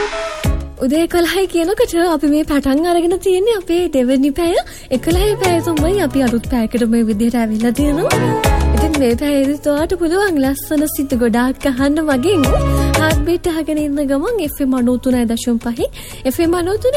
උදේ 11යි කියනකොට අපි මේ පටන් අරගෙන තියෙන්නේ අපේ දෙවෙනි පැය 11යි පැය තමයි අපි අලුත් පැයකට මේ විදිහට ඇවිල්ලා තියෙනවා. ඉතින් මේ පැයේදී ඔයාලට පුළුවන් ලස්සන සිත ගොඩාක් අහන්න මගෙන් heart beat අහගෙන ඉන්න ගමන් FM 93.5 FM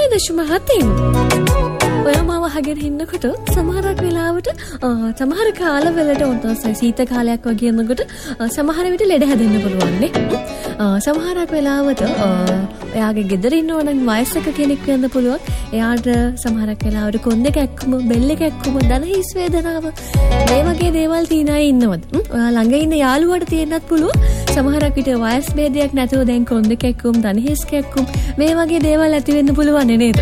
93.7 ඔයා මාව අහගෙන ඉන්නකොට සමහරක් වෙලාවට සමහර කාලවලට උන්වහන්සේ සීත කාලයක් වගේ යනකොට සමහර විට ලෙඩ හැදෙන්න පුළුවන් නේ. සමහරක් වෙලාවට එයාගේ ගෙදර ඉන්නවනම් වයසක කෙනෙක් වෙන්න පුළුවන්. එයාට සමහරක් වෙලාවට කොන්ද කැක්කුම, බෙල්ල කැක්කුම, දන හිස් වේදනාව මේ වගේ දේවල් තියෙන අය ඉන්නවද? ඔයා ළඟ ඉන්න යාළුවාට තියෙන්නත් පුළුවන්. සමහරක් විට වයස් ભેදයක් නැතුව දැන් කොන්ද කැක්කුම්, දන හිස් කැක්කුම් මේ වගේ දේවල් ඇති වෙන්න පුළුවන් නේද?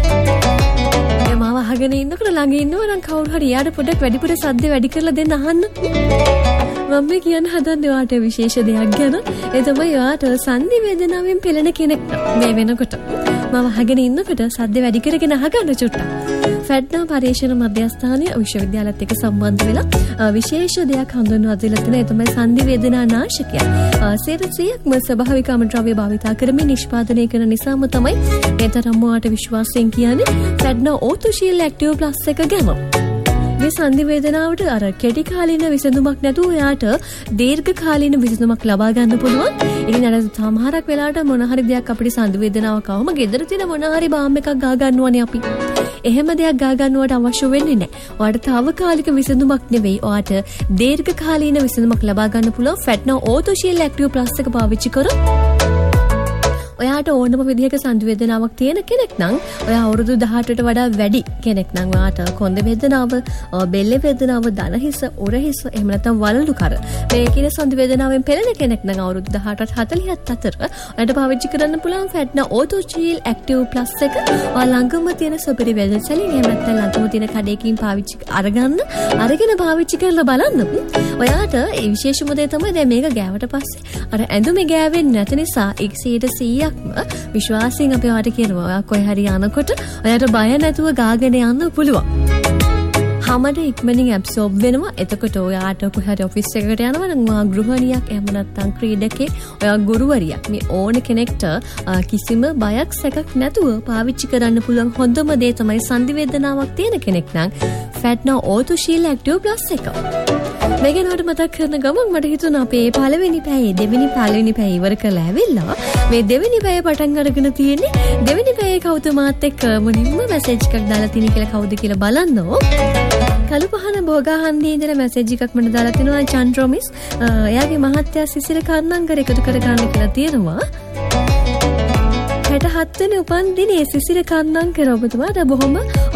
මාව අහගෙන ඉන්නකොට ළඟ ඉන්නවනම් කවුරු හරි යාට පොඩ්ඩක් වැඩිපුර සද්ද වැඩි කරලා දෙන්න අහන්න. මම මේ කියන්න හදන්නේ ඔයාට විශේෂ දෙයක් ගැන. ඒ තමයි ඔයාට සංදි වේදනාවෙන් පෙළෙන කෙනෙක් මේ වෙනකොට. මම අහගෙන ඉන්නකොට සද්ද වැඩි කරගෙන අහගන්න චුට්ටක්. ෆැඩ්නා පරීක්ෂණ මධ්‍යස්ථානයේ විශ්වවිද්‍යාලයත් එක්ක සම්බන්ධ වෙලා විශේෂ දෙයක් හඳුන්වා දීලා තියෙනවා. ඒ තමයි සංදි වේදනා නාශකය. 100%ක්ම ස්වභාවිකම ද්‍රව්‍ය භාවිතා කරමින් නිෂ්පාදනය කරන නිසාම තමයි මේ තරම් ඔයාට විශ්වාසයෙන් කියන්නේ ෆැඩ්නා ඕතෝශීල් ඇක්ටිව් ප්ලස් එක ගැන. මේ සංදි වේදනාවට අර කෙටි කාලීන විසඳුමක් නැතුව එයාට දීර්ඝ කාලීන විසඳුමක් ලබා ගන්න පුළුවන්. ඉතින් අර සමහරක් වෙලාවට මොන හරි දෙයක් අපිට සංදි වේදනාවක් ආවම ගෙදර තියෙන මොන හරි බාම් එකක් ගා ගන්නවනේ අපි. එහෙම දෙයක් ගා ගන්නවට අවශ්‍ය වෙන්නේ නැහැ. ඔයාට తాවකාලික විසඳුමක් නෙවෙයි. ඔයාට දීර්ඝ කාලීන විසඳුමක් ලබා ගන්න පුළුවන් ෆැට්නා ඕතෝශීල් ඇක්ටිව් ප්ලස් එක පාවිච්චි කරොත් ඔයාට ඕනම විදිහක සංදි වේදනාවක් තියෙන කෙනෙක් නම් ඔයා අවුරුදු 18ට වඩා වැඩි කෙනෙක් නම් ඔයාට කොන්ද වේදනාව, බෙල්ල වේදනාව, දන හිස, උර හිස, එහෙම නැත්නම් වලලු කර මේ කියන සංදි වේදනාවෙන් පෙළෙන කෙනෙක් නම් අවුරුදු 18ට 40ත් අතර ඔයාට පාවිච්චි කරන්න පුළුවන් ෆැට්නා ඕතෝශීල් ඇක්ටිව් ප්ලස් එක. ඔයා ළඟම තියෙන සුපිරි වෙදසලින් එහෙම නැත්නම් ළඟම තියෙන කඩේකින් පාවිච්චි අරගෙන පාවිච්චි කරලා බලන්න. ඔයාට ඒ විශේෂම දේ තමයි දැන් මේක ගෑවට පස්සේ අර ඇඳුමේ ගෑවෙන්නේ නැති නිසා 100% විශ්වාසයෙන් අපි ඔයාට කියනවා ඔයා කොහේ හරි යනකොට ඔයාට බය නැතුව ගාගෙන යන්න පුළුවන්. හැමද ඉක්මනින් ඇබ්සෝබ් වෙනවා. එතකොට ඔයාට කොහේ හරි ඔෆිස් එකකට යනවා නම් ඔයා ගෘහණියක් එහෙම නැත්නම් ක්‍රීඩකේ ඔයා ගුරුවරියක් මේ ඕන කෙනෙක්ට කිසිම බයක් සැකක් නැතුව පාවිච්චි කරන්න පුළුවන් හොඳම දේ තමයි සංදි වේදනාවක් තියෙන කෙනෙක් නම් ෆැට්නා ඕතෝශීල් ඇක්ටිව් ප්ලස් එක. මේ ගැනට මතක් කරන ගමන් මට හිතුණා අපේ පළවෙනි පැයේ දෙවෙනි පැය ඉවර කරලා ඇවිල්ලා මේ දෙවෙනි පැය පටන් අරගෙන තියෙන්නේ දෙවෙනි පැයේ කවුද මාත් එක්ක මුලින්ම මැසේජ් එකක් දාලා තියෙන කියලා කවුද කියලා බලන්නෝ. කළුපහන බෝගාහන්දියේ ඉඳලා මැසේජ් එකක් මට දාලා තිනවා චන්ද්‍රොමිස්. එයාගේ මහත්තයා සිසිර කර්ණංකර එකතු කර ගන්න කියලා තියෙනවා. 67 වෙනි උපන්දිනේ සිසිර කර්ණංකර ඔබතුමාට බොහොම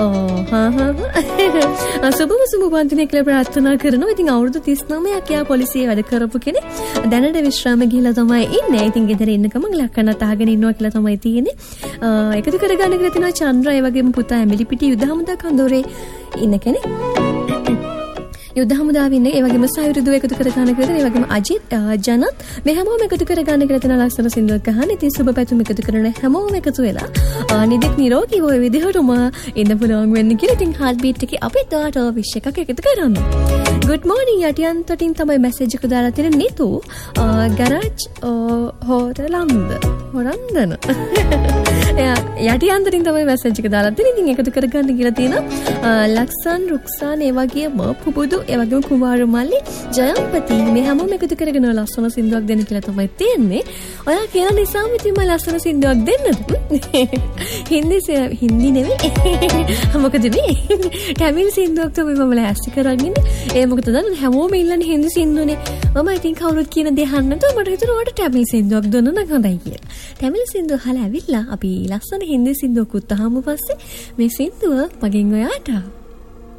සුබ උපන්දිනයක් කියලා ප්‍රාර්ථනා කරනවා. ඉතින් අවුරුදු 39ක් යා පොලිසියේ වැඩ කරපු කෙනෙක්. දැනට විශ්‍රාම ගිහලා තමයි ඉන්නේ. ඉතින් ගෙදර ඉන්න ගමන් ලක්කනත් අහගෙන ඉන්නවා කියලා තමයි තියෙන්නේ. එකතු කරගන්න කියලා තිනවා චන්ද්‍ර. ඒ වගේම පුතා ඇමිලි පිටි යුද හමුදා කඳවුරේ ඉන්න කෙනෙක්. යුද හමුදාවේ ඉන්නේ. ඒ වගේම සයුරුදු එකතු කරගන්න කියලා. ඒ වගේම අජිත් ජනත් මේ හැමෝම එකතු කරගන්න කියලා තියෙන ලස්සන සින්දුවක් අහන්න. ඉතින් සුබ පැතුම් එකතු කරන හැමෝම එකතු වෙලා නිදෙක් නිරෝගී ඔය විදිහටම ඉන්න පුළුවන් වෙන්න කියලා. ඉතින් heart beat එකේ අපිත් ඔයාට විශ් එකක් එකතු කරන්න. good morning යටියන්තටින් තමයි මැසේජ් එක දාලා තියෙන නිතු ගරාජ් හොරන්දන යටියන්තටින් තමයි මැසේජ් එක දාලා තියෙන. ඉතින් එකතු කරගන්න කියලා තියෙනවා ලක්සන් රුක්සාන් ඒ වගේම පුබුදු ඒ වගේම කුමාර මල්ලි ජයම්පති මේ හැමෝම එකතු කරගෙන ලස්සන සින්දුවක් දෙන්න කියලා තමයි තියෙන්නේ. ඔයා කියන නිසාම ඉතින් මම ලස්සන සින්දුවක් දෙන්නද? හින්දි නෙවෙයි. මොකද මේ තමිල් සින්දුවක් තමයි මම ලෑස්ති කරගෙන ඉන්නේ. ඒ මොකද දැන් හැමෝම ඉල්ලන්නේ හින්දි සින්දුනේ. මම ඉතින් කවුරුත් කියන දේ අහන්න නැතුව මට හිතුණා ඔයාට තමිල් සින්දුවක් දුන්න නම් හොඳයි කියලා. තමිල් සින්දුව අහලා ඇවිල්ලා අපි ලස්සන හින්දි සින්දුවකුත් අහමු පස්සේ මේ සින්දුව මගෙන් ඔයාට